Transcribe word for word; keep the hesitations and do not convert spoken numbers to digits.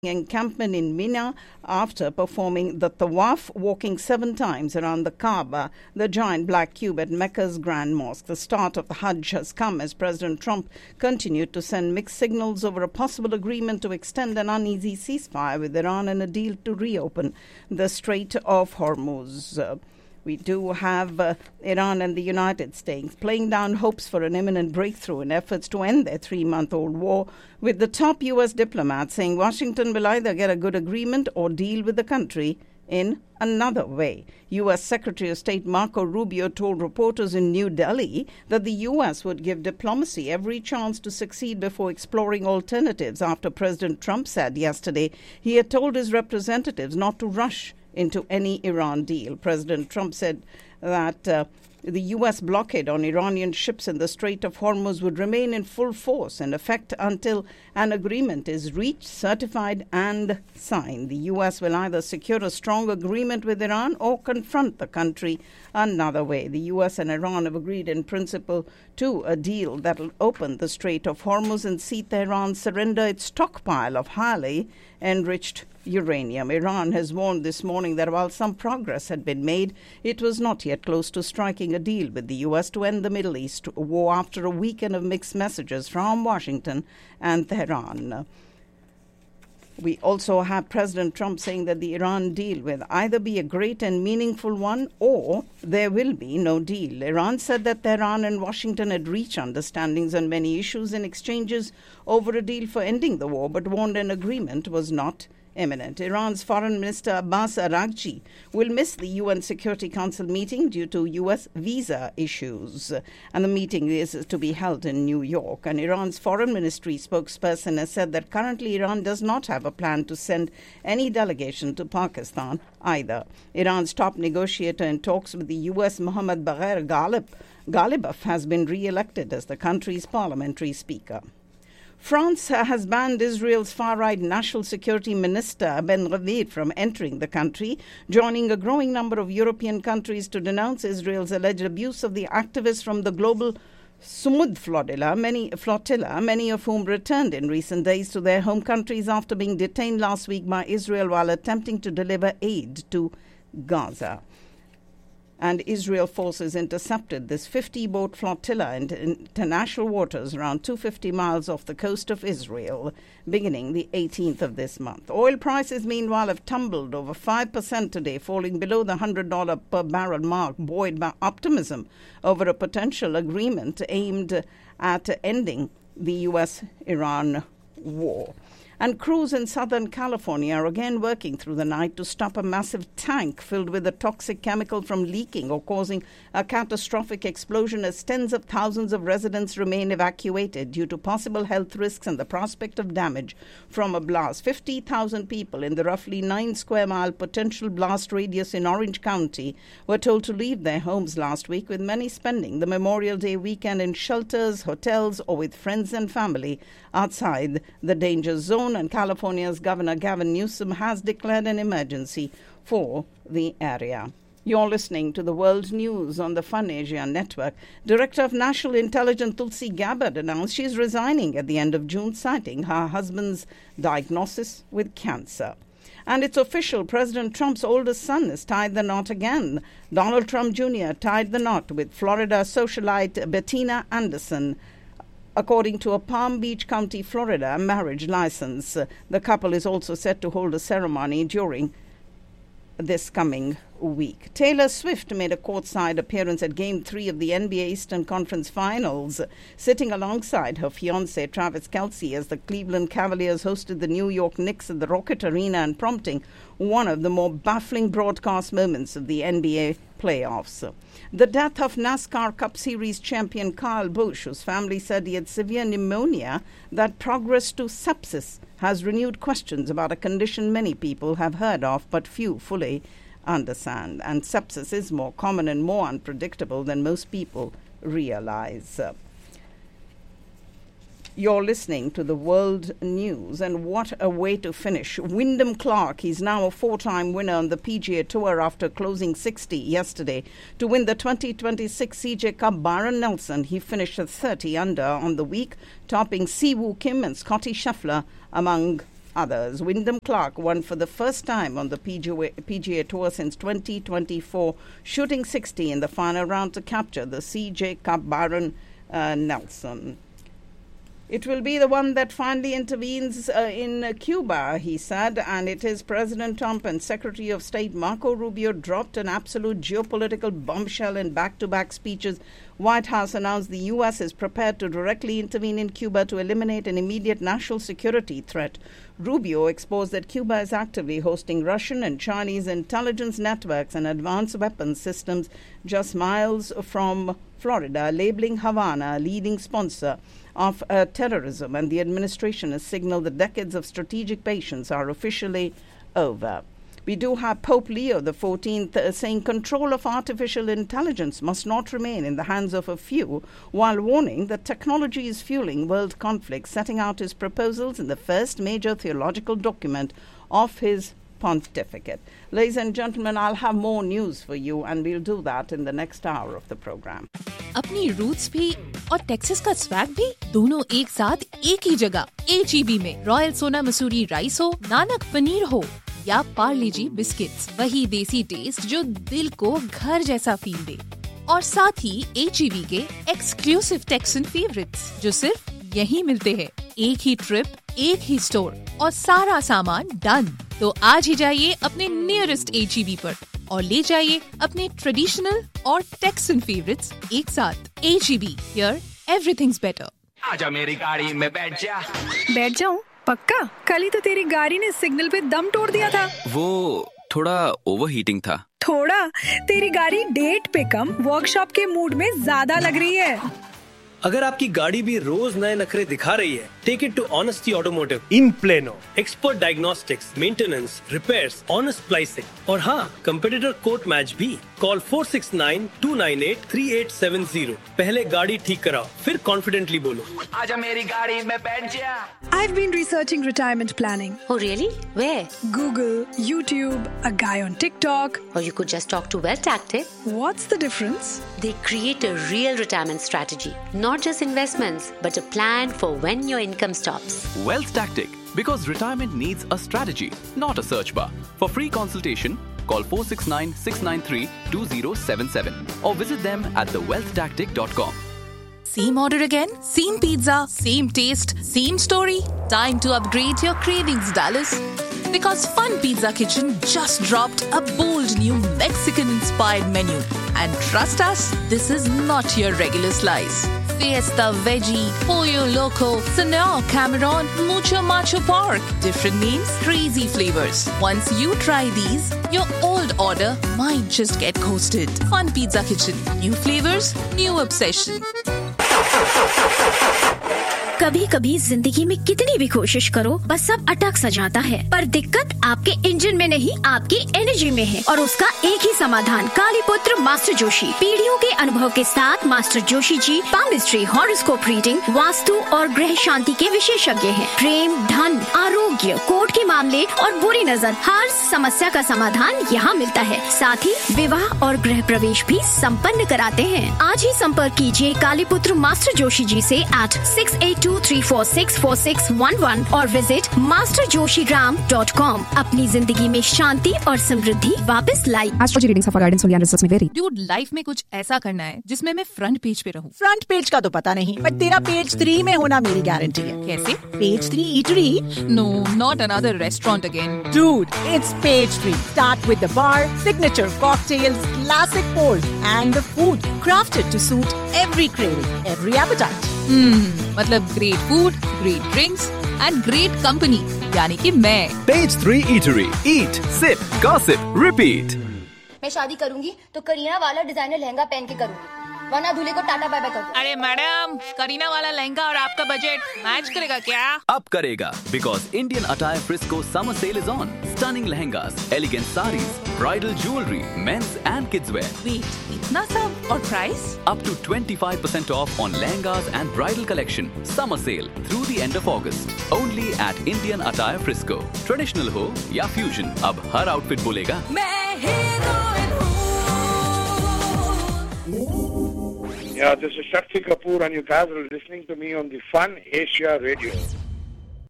encampment in Mina after performing the Tawaf, walking seven times around the Kaaba, the giant black cube at Mecca's Grand Mosque. The start of the Hajj has come as President Trump continued to send mixed signals over a possible agreement to extend an uneasy ceasefire with Iran and a deal to reopen the Strait of Hormuz. Uh, We do have uh, Iran and the United States playing down hopes for an imminent breakthrough in efforts to end their three-month-old war, with the top U S diplomat saying Washington will either get a good agreement or deal with the country in another way. U S Secretary of State Marco Rubio told reporters in New Delhi that the U S would give diplomacy every chance to succeed before exploring alternatives after President Trump said yesterday he had told his representatives not to rush into any Iran deal. President Trump said that uh, the U S blockade on Iranian ships in the Strait of Hormuz would remain in full force and effect until an agreement is reached, certified and signed. The U S will either secure a strong agreement with Iran or confront the country another way. The U S and Iran have agreed in principle to a deal that will open the Strait of Hormuz and see Tehran surrender its stockpile of highly enriched uranium. Iran has warned this morning that while some progress had been made, it was not yet close to striking a deal with the U S to end the Middle East war after a weekend of mixed messages from Washington and Tehran. We also have President Trump saying that the Iran deal will either be a great and meaningful one or there will be no deal. Iran said that Tehran and Washington had reached understandings on many issues in exchanges over a deal for ending the war, but warned an agreement was not imminent. Iran's Foreign Minister Abbas Araghchi will miss the U N Security Council meeting due to U S visa issues, and the meeting is to be held in New York. And Iran's Foreign Ministry spokesperson has said that currently Iran does not have a plan to send any delegation to Pakistan either. Iran's top negotiator in talks with the U S, Mohammad Bagher Ghalib, Ghalibaf, has been re-elected as the country's parliamentary speaker. France has banned Israel's far-right National Security Minister Ben Gvir from entering the country, joining a growing number of European countries to denounce Israel's alleged abuse of the activists from the global Sumud flotilla, many, flotilla, many of whom returned in recent days to their home countries after being detained last week by Israel while attempting to deliver aid to Gaza. And Israel forces intercepted this fifty-boat flotilla in international waters around two hundred fifty miles off the coast of Israel, beginning the eighteenth of this month. Oil prices, meanwhile, have tumbled over five percent today, falling below the one hundred dollars per barrel mark, buoyed by optimism over a potential agreement aimed at ending the U S Iran war. And crews in Southern California are again working through the night to stop a massive tank filled with a toxic chemical from leaking or causing a catastrophic explosion as tens of thousands of residents remain evacuated due to possible health risks and the prospect of damage from a blast. fifty thousand people in the roughly nine square mile potential blast radius in Orange County were told to leave their homes last week, with many spending the Memorial Day weekend in shelters, hotels, or with friends and family outside the danger zone. And California's Governor Gavin Newsom has declared an emergency for the area. You're listening to the World News on the Fun Asia Network. Director of National Intelligence Tulsi Gabbard announced she is resigning at the end of June, citing her husband's diagnosis with cancer. And it's official, President Trump's oldest son has tied the knot again. Donald Trump Junior tied the knot with Florida socialite Bettina Anderson, according to a Palm Beach County, Florida marriage license. The couple is also set to hold a ceremony during this coming week. Taylor Swift made a courtside appearance at Game three of the N B A Eastern Conference Finals, sitting alongside her fiancé Travis Kelce as the Cleveland Cavaliers hosted the New York Knicks at the Rocket Arena, and prompting one of the more baffling broadcast moments of the N B A playoffs. The death of NASCAR Cup Series champion Kyle Busch, whose family said he had severe pneumonia that progressed to sepsis, has renewed questions about a condition many people have heard of but few fully understand. And sepsis is more common and more unpredictable than most people realize. You're listening to the World News, and what a way to finish. Wyndham Clark, he's now a four-time winner on the P G A Tour after closing sixty yesterday. To win the twenty twenty-six C J Cup, Byron Nelson, he finished at thirty under on the week, topping Si Woo Kim and Scotty Scheffler among others. Wyndham Clark won for the first time on the P G A Tour since twenty twenty-four, shooting sixty in the final round to capture the C J Cup Byron uh, Nelson. It will be the one that finally intervenes uh, in uh, Cuba, he said, and it is President Trump and Secretary of State Marco Rubio dropped an absolute geopolitical bombshell in back-to-back speeches. White House announced the U S is prepared to directly intervene in Cuba to eliminate an immediate national security threat. Rubio exposed that Cuba is actively hosting Russian and Chinese intelligence networks and advanced weapons systems just miles from Florida, labeling Havana a leading sponsor of uh, terrorism, and the administration has signaled that decades of strategic patience are officially over. We do have Pope Leo the fourteenth uh, saying control of artificial intelligence must not remain in the hands of a few, while warning that technology is fueling world conflict, setting out his proposals in the first major theological document of his pontificate. Ladies and gentlemen, I'll have more news for you, and we'll do that in the next hour of the program. अपनी roots भी और Texas का swag भी दोनों एक साथ एक ही जगह एच ई बी में। रॉयल सोना मसूरी राइस हो, नानक पनीर हो या पार्ले जी बिस्किट्स, वही देसी टेस्ट जो दिल को घर जैसा फील दे। और साथ ही एच ई बी के एक्सक्लूसिव टेक्सन फेवरेट्स जो सिर्फ यहीं मिलते हैं। एक ही ट्रिप, एक ही स्टोर और सारा सामान डन। तो आज ही जाइए अपने नियरेस्ट एच ई बी पर और ले जाइए अपने ट्रेडिशनल और टेक्सन फेवरेट्स एक साथ। H E B, here everything's better. आजा मेरी गाड़ी में बैठ जा। बैठ जाऊं? पक्का? कल ही तो तेरी गाड़ी ने सिग्नल पे दम तोड़ दिया था। वो थोड़ा ओवरहीटिंग था। थोड़ा? तेरी गाड़ी डेट पे कम वर्कशॉप के मूड में ज्यादा लग रही है। अगर आपकी गाड़ी भी रोज नए नखरे दिखा रही है, take it to honesty automotive in plano. Expert diagnostics, maintenance, repairs, honest pricing और हाँ, कंपेटिटर कोट मैच भी। Call four six nine to nine eight three eight seven zero. पहले गाड़ी ठीक कराओ, फिर कॉन्फिडेंटली बोलो, आजा मेरी गाड़ी में बैठ जा। I've been researching retirement planning. Oh really? Where? Google, YouTube, a guy on TikTok. Or you could just talk to Wealth Tactic. What's the difference? They create a real retirement strategy. Not just investments, but a plan for when your income stops. Wealth Tactic, because retirement needs a strategy, not a search bar. For free consultation, call four six nine, six nine three, two zero seven seven or visit them at the wealth tactic dot com. Same order again? Same pizza? Same taste? Same story? Time to upgrade your cravings, Dallas. Because Fun Pizza Kitchen just dropped a bold new Mexican-inspired menu. And trust us, this is not your regular slice. Fiesta Veggie, Pollo Loco, Senor Cameron, Mucho Macho Pork. Different names, crazy flavors. Once you try these, your old order might just get coasted. Fun Pizza Kitchen. New flavors, new obsession. कभी कभी जिंदगी में कितनी भी कोशिश करो बस सब अटक सा जाता है, पर दिक्कत आपके इंजन में नहीं आपकी एनर्जी में है, और उसका एक ही समाधान कालीपुत्र मास्टर जोशी। पीढ़ियों के अनुभव के साथ master Joshi ji palmistry, horoscope reading, vastu और ग्रह शांति के विशेषज्ञ हैं। प्रेम, धन, आरोग्य, कोर्ट के मामले और बुरी नजर, हर समस्या का समाधान यहाँ मिलता है। साथ ही विवाह और गृह प्रवेश भी संपन्न कराते हैं। आज ही संपर्क कीजिए कालीपुत्र मास्टर जोशी जी से eight six eight to three four six four six one one और visit master Joshi Ram dot com. अपनी जिंदगी में शांति और समृद्धि वापस लाई। Astrology readings for guidance only and research में वेरी। Dude, लाइफ में कुछ ऐसा करना है जिसमें मैं फ्रंट पेज पे रहूं। फ्रंट पेज का तो पता नहीं, पर तेरा पेज थ्री में होना मेरी गारंटी है। कैसे? Page three eatery? No, not another restaurant again. Dude, it's page three. Start with the bar, signature cocktails, classic pours, and the food crafted to suit every craving, every appetite. Hmm, मतलब great food, great drinks, and great company. यानी कि मैं। Page three Eatery. Eat, sip, gossip, repeat. मैं शादी करूंगी तो करीना वाला designer lehenga पहन के करूंगी, वरना दूल्हे को टाटा बाय बाय कर दो। अरे मैडम, करीना वाला लहंगा और आपका बजट मैच करेगा क्या? अब करेगा, because Indian Attire Frisco summer sale is on. Stunning lehengas, elegant sarees, bridal jewelry, men's and kids wear. Wait, इतना सब और price? Up to twenty-five percent off on lehengas and bridal collection. Summer sale through the end of August. Only at Indian Attire Frisco. Traditional हो या fusion, अब हर outfit बोलेगा मैं heroine हूँ। Yeah, this is Shakti Kapoor and you guys are listening to me on the Fun Asia Radio.